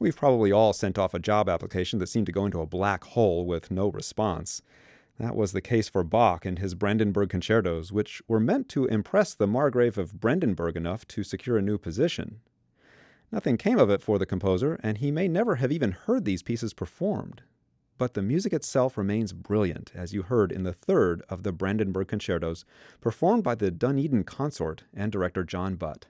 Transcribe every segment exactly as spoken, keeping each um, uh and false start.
We've probably all sent off a job application that seemed to go into a black hole with no response. That was the case for Bach and his Brandenburg concertos, which were meant to impress the Margrave of Brandenburg enough to secure a new position. Nothing came of it for the composer, and he may never have even heard these pieces performed. But the music itself remains brilliant, as you heard in the third of the Brandenburg concertos, performed by the Dunedin Consort and director John Butt.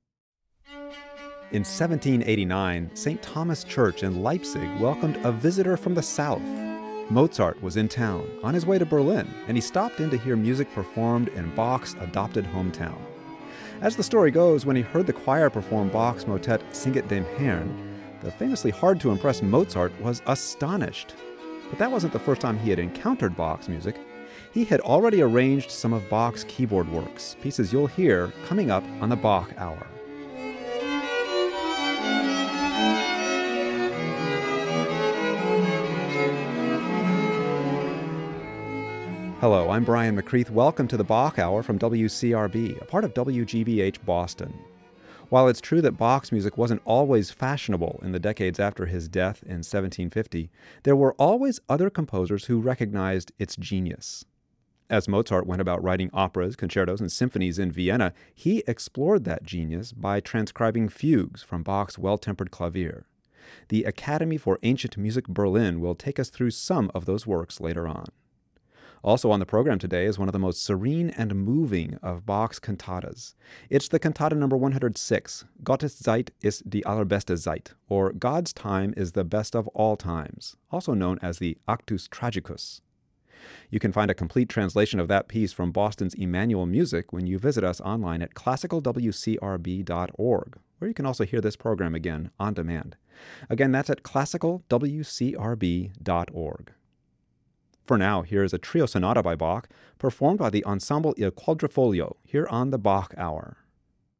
In seventeen eighty-nine, Saint Thomas Church in Leipzig welcomed a visitor from the south. Mozart was in town, on his way to Berlin, and he stopped in to hear music performed in Bach's adopted hometown. As the story goes, when he heard the choir perform Bach's motet Singet dem Herrn, the famously hard-to-impress Mozart was astonished. But that wasn't the first time he had encountered Bach's music. He had already arranged some of Bach's keyboard works, pieces you'll hear coming up on the Bach Hour. Hello, I'm Brian McCreath. Welcome to the Bach Hour from W C R B, a part of W G B H Boston. While it's true that Bach's music wasn't always fashionable in the decades after his death in seventeen fifty, there were always other composers who recognized its genius. As Mozart went about writing operas, concertos, and symphonies in Vienna, he explored that genius by transcribing fugues from Bach's Well-Tempered Clavier. The Academy for Ancient Music Berlin will take us through some of those works later on. Also on the program today is one of the most serene and moving of Bach's cantatas. It's the cantata number one hundred six, Gottes Zeit ist die allerbeste Zeit, or God's Time is the Best of All Times, also known as the Actus Tragicus. You can find a complete translation of that piece from Boston's Emmanuel Music when you visit us online at classical w c r b dot org, where you can also hear this program again on demand. Again, that's at classical w c r b dot org. For now, here is a trio sonata by Bach, performed by the Ensemble Il Quadrifoglio, here on the Bach Hour.